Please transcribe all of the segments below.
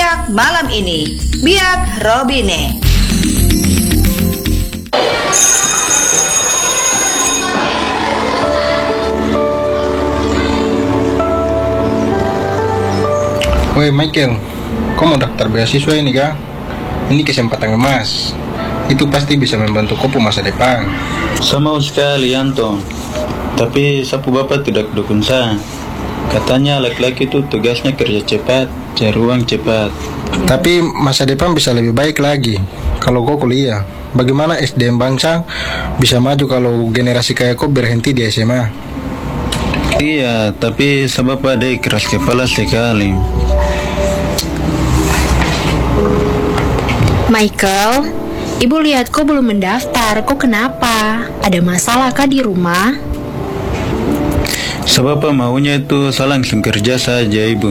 Biak malam ini, Biak Robine. Woi Michael, kau mau daftar beasiswa ini kah? Ini kesempatan emas. Itu pasti bisa membantu kau masa depan. Sama sekali Anton. Tapi sapu bapak tidak dukung saya. Katanya laki-laki itu tugasnya kerja cepat, cari uang cepat. Tapi masa depan bisa lebih baik lagi kalau kau kuliah. Bagaimana SDM bangsa bisa maju kalau generasi kayak kau berhenti di SMA? Iya, tapi sebab ada keras kepala sekali. Michael, ibu lihat kok belum mendaftar, kok kenapa? Ada masalah kah di rumah? Sebab maunya itu saya langsung kerja saja ibu.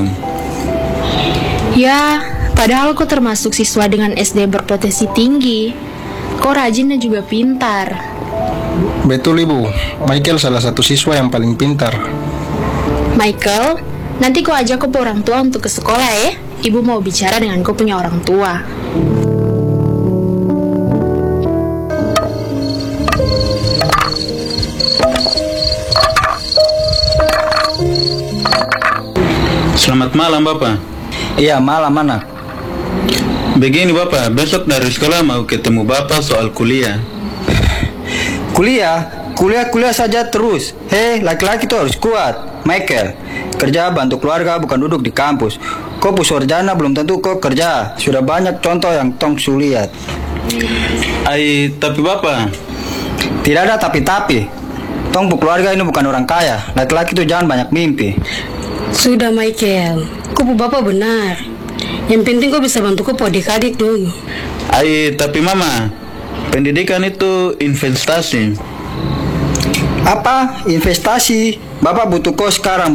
Ya, padahal kok termasuk siswa dengan SD berpotensi tinggi. Kok rajin dan juga pintar. Betul ibu, Michael salah satu siswa yang paling pintar. Michael, nanti kau ajak kau orang tua untuk ke sekolah ya. Ibu mau bicara dengan kau punya orang tua. Selamat malam Bapak. Iya, malam anak. Begini Bapak, besok dari sekolah mau ketemu Bapak soal kuliah. Kuliah saja terus. Hei, laki-laki tuh harus kuat. Michael, kerja bantu keluarga bukan duduk di kampus. Kau sarjana belum tentu kau kerja. Sudah banyak contoh yang tong su lihat. Tapi Bapak. Tidak ada tapi-tapi. Tong keluarga ini bukan orang kaya. Laki-laki tuh jangan banyak mimpi. Sudah Michael, kau bapak benar. Yang penting kau bisa bantu kau adik-adik dong. Tapi Mama, pendidikan itu investasi. Apa? Investasi? Bapak butuh kau sekarang.